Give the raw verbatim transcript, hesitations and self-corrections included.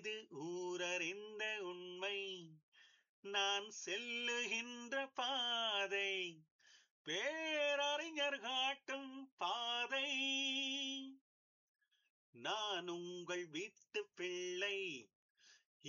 இது ஊரறிந்த உண்மை. நான் செல்லுகின்ற பாதை பேரறிஞர் காட்டும் பாதை. நான் உங்கள் வீட்டு பிள்ளை,